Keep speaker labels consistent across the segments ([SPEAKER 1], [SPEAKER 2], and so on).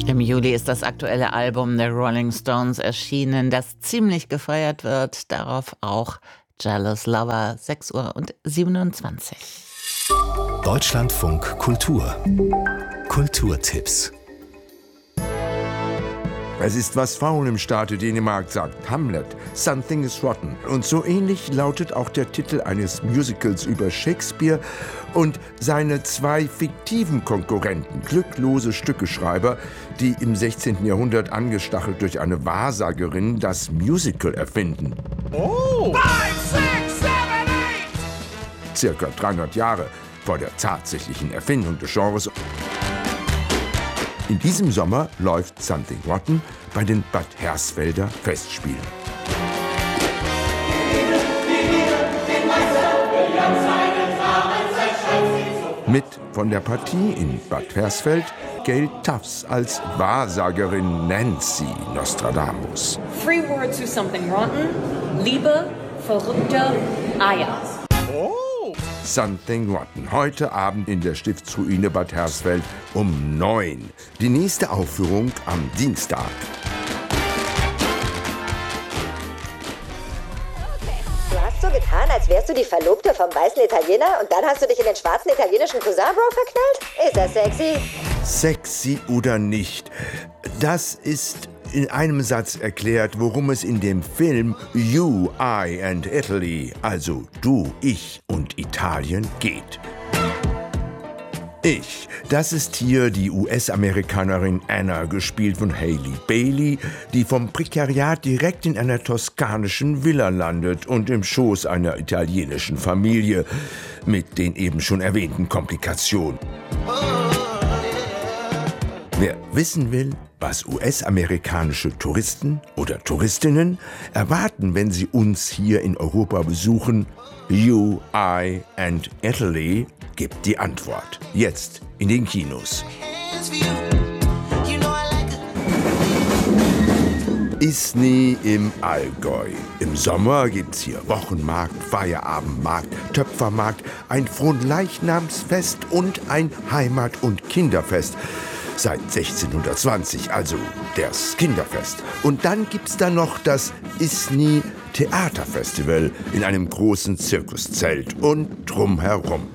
[SPEAKER 1] Im Juli ist das aktuelle Album der Rolling Stones erschienen, das ziemlich gefeiert wird. Darauf auch Jealous Lover, 6:27 Uhr.
[SPEAKER 2] Deutschlandfunk Kultur. Kulturtipps.
[SPEAKER 3] Es ist was faul im Staate Dänemark, sagt Hamlet. Something is rotten. Und so ähnlich lautet auch der Titel eines Musicals über Shakespeare und seine zwei fiktiven Konkurrenten, glücklose Stückeschreiber, die im 16. Jahrhundert angestachelt durch eine Wahrsagerin das Musical erfinden.
[SPEAKER 4] Oh! 5, 6, 7, 8!
[SPEAKER 3] Circa 300 Jahre vor der tatsächlichen Erfindung des Genres. In diesem Sommer läuft Something Rotten bei den Bad Hersfelder Festspielen. Mit von der Partie in Bad Hersfeld Gail Tufts als Wahrsagerin Nancy Nostradamus.
[SPEAKER 5] Three words to Something Rotten: Liebe, verrückte Eier.
[SPEAKER 3] Something Rotten. Heute Abend in der Stiftsruine Bad Hersfeld um 9. Die nächste Aufführung am Dienstag.
[SPEAKER 6] Du hast so getan, als wärst du die Verlobte vom weißen Italiener und dann hast du dich in den schwarzen italienischen Cousin Bro verknallt? Ist das sexy?
[SPEAKER 3] Sexy oder nicht? Das ist in einem Satz erklärt, worum es in dem Film You, I and Italy, also du, ich und Italien, geht. Ich, das ist hier die US-Amerikanerin Anna, gespielt von Hailey Bailey, die vom Prekariat direkt in einer toskanischen Villa landet und im Schoß einer italienischen Familie mit den eben schon erwähnten Komplikationen. Wer wissen will, was US-amerikanische Touristen oder Touristinnen erwarten, wenn sie uns hier in Europa besuchen, You, I and Italy gibt die Antwort. Jetzt in den Kinos. Isny im Allgäu. Im Sommer gibt's hier Wochenmarkt, Feierabendmarkt, Töpfermarkt, ein Fronleichnamsfest und ein Heimat- und Kinderfest. Seit 1620, also das Kinderfest. Und dann gibt's da noch das Isny Theaterfestival in einem großen Zirkuszelt und drumherum.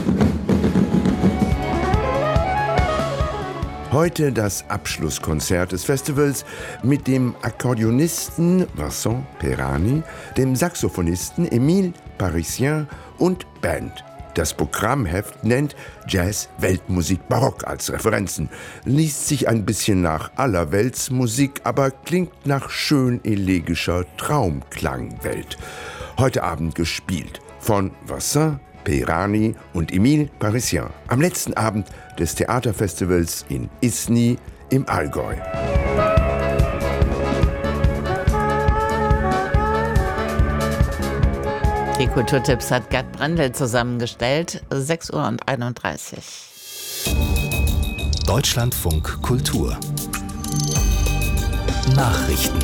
[SPEAKER 3] Heute das Abschlusskonzert des Festivals mit dem Akkordeonisten Vincent Perani, dem Saxophonisten Émile Parisien und Band. Das Programmheft nennt Jazz, Weltmusik, Barock als Referenzen. Liest sich ein bisschen nach Allerweltsmusik, aber klingt nach schön elegischer Traumklangwelt. Heute Abend gespielt von Vincent Perani und Émile Parisien. Am letzten Abend des Theaterfestivals in Isny im Allgäu.
[SPEAKER 1] Die Kulturtipps hat Gerd Brandl zusammengestellt, 6:31 Uhr.
[SPEAKER 2] Deutschlandfunk Kultur. Nachrichten.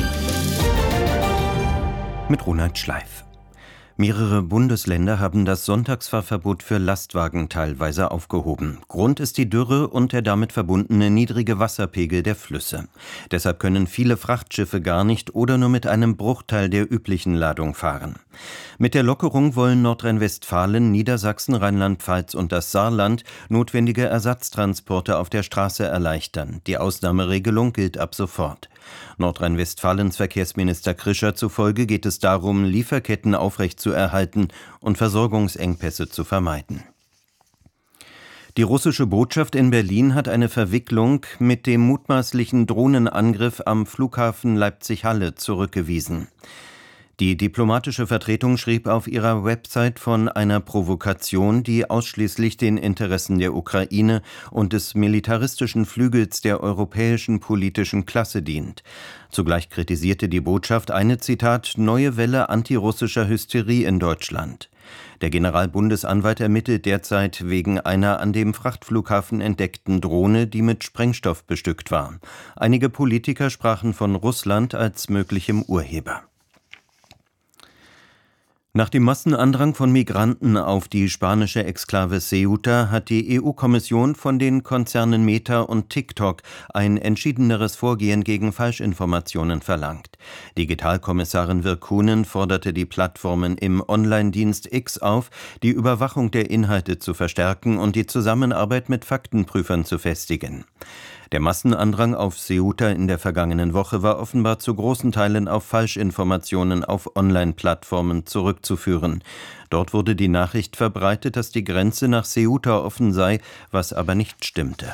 [SPEAKER 7] Mit Ronald Schleif. Mehrere Bundesländer haben das Sonntagsfahrverbot für Lastwagen teilweise aufgehoben. Grund ist die Dürre und der damit verbundene niedrige Wasserpegel der Flüsse. Deshalb können viele Frachtschiffe gar nicht oder nur mit einem Bruchteil der üblichen Ladung fahren. Mit der Lockerung wollen Nordrhein-Westfalen, Niedersachsen, Rheinland-Pfalz und das Saarland notwendige Ersatztransporte auf der Straße erleichtern. Die Ausnahmeregelung gilt ab sofort. Nordrhein-Westfalens Verkehrsminister Krischer zufolge geht es darum, Lieferketten aufrechtzuerhalten und Versorgungsengpässe zu vermeiden. Die russische Botschaft in Berlin hat eine Verwicklung mit dem mutmaßlichen Drohnenangriff am Flughafen Leipzig-Halle zurückgewiesen. Die diplomatische Vertretung schrieb auf ihrer Website von einer Provokation, die ausschließlich den Interessen der Ukraine und des militaristischen Flügels der europäischen politischen Klasse dient. Zugleich kritisierte die Botschaft eine, Zitat, neue Welle antirussischer Hysterie in Deutschland. Der Generalbundesanwalt ermittelt derzeit wegen einer an dem Frachtflughafen entdeckten Drohne, die mit Sprengstoff bestückt war. Einige Politiker sprachen von Russland als möglichem Urheber. Nach dem Massenandrang von Migranten auf die spanische Exklave Ceuta hat die EU-Kommission von den Konzernen Meta und TikTok ein entschiedeneres Vorgehen gegen Falschinformationen verlangt. Digitalkommissarin Virkkunen forderte die Plattformen im Online-Dienst X auf, die Überwachung der Inhalte zu verstärken und die Zusammenarbeit mit Faktenprüfern zu festigen. Der Massenandrang auf Ceuta in der vergangenen Woche war offenbar zu großen Teilen auf Falschinformationen auf Online-Plattformen zurückzuführen. Dort wurde die Nachricht verbreitet, dass die Grenze nach Ceuta offen sei, was aber nicht stimmte.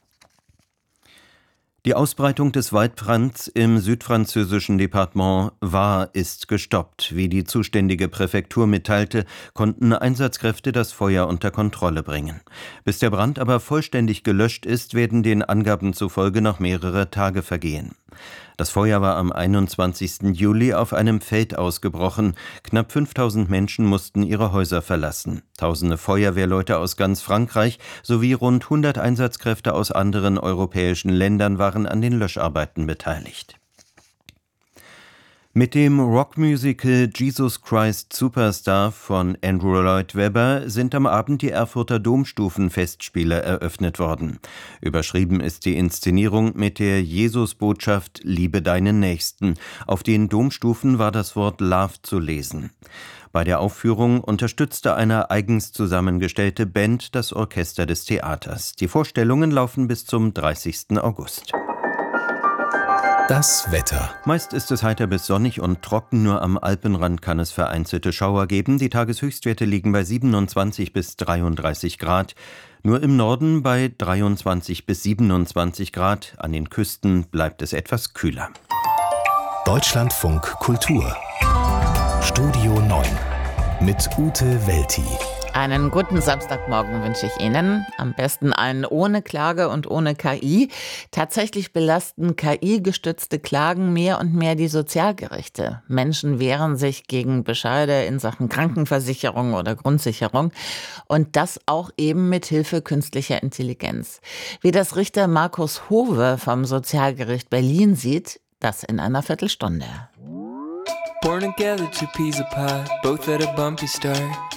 [SPEAKER 7] Die Ausbreitung des Waldbrands im südfranzösischen Departement Var ist gestoppt. Wie die zuständige Präfektur mitteilte, konnten Einsatzkräfte das Feuer unter Kontrolle bringen. Bis der Brand aber vollständig gelöscht ist, werden den Angaben zufolge noch mehrere Tage vergehen. Das Feuer war am 21. Juli auf einem Feld ausgebrochen. Knapp 5000 Menschen mussten ihre Häuser verlassen. Tausende Feuerwehrleute aus ganz Frankreich sowie rund 100 Einsatzkräfte aus anderen europäischen Ländern waren an den Löscharbeiten beteiligt. Mit dem Rockmusical Jesus Christ Superstar von Andrew Lloyd Webber sind am Abend die Erfurter Domstufenfestspiele eröffnet worden. Überschrieben ist die Inszenierung mit der Jesusbotschaft »Liebe deinen Nächsten«. Auf den Domstufen war das Wort Love zu lesen. Bei der Aufführung unterstützte eine eigens zusammengestellte Band das Orchester des Theaters. Die Vorstellungen laufen bis zum 30. August.
[SPEAKER 2] Das Wetter.
[SPEAKER 7] Meist ist es heiter bis sonnig und trocken, nur am Alpenrand kann es vereinzelte Schauer geben. Die Tageshöchstwerte liegen bei 27 bis 33 Grad. Nur im Norden bei 23 bis 27 Grad. An den Küsten bleibt es etwas kühler.
[SPEAKER 2] Deutschlandfunk Kultur. Studio 9 mit Ute Welti.
[SPEAKER 1] Einen guten Samstagmorgen wünsche ich Ihnen. Am besten einen ohne Klage und ohne KI. Tatsächlich belasten KI-gestützte Klagen mehr und mehr die Sozialgerichte. Menschen wehren sich gegen Bescheide in Sachen Krankenversicherung oder Grundsicherung. Und das auch eben mit Hilfe künstlicher Intelligenz. Wie das Richter Markus Howe vom Sozialgericht Berlin sieht, das in einer Viertelstunde.
[SPEAKER 8] Born together, two peas a pie, both at a bumpy start.